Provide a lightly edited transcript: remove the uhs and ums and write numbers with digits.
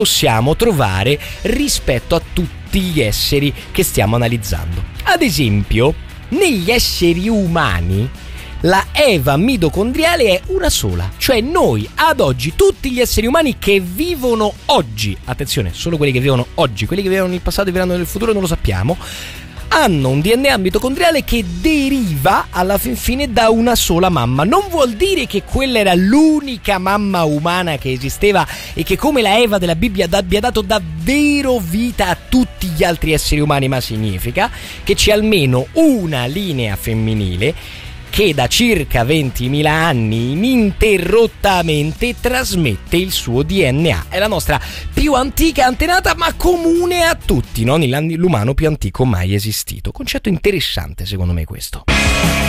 possiamo trovare rispetto a tutti gli esseri che stiamo analizzando. Ad esempio, negli esseri umani la Eva mitocondriale è una sola, cioè noi ad oggi, tutti gli esseri umani che vivono oggi, attenzione, solo quelli che vivono oggi, quelli che vivono nel passato e vivranno nel futuro non lo sappiamo, hanno un DNA mitocondriale che deriva alla fin fine da una sola mamma. Non vuol dire che quella era l'unica mamma umana che esisteva e che come la Eva della Bibbia abbia dato davvero vita a tutti gli altri esseri umani, ma significa che c'è almeno una linea femminile che da circa 20.000 anni ininterrottamente trasmette il suo DNA. È la nostra più antica antenata, ma comune a tutti, no? L'umano più antico mai esistito. Concetto interessante, secondo me, questo.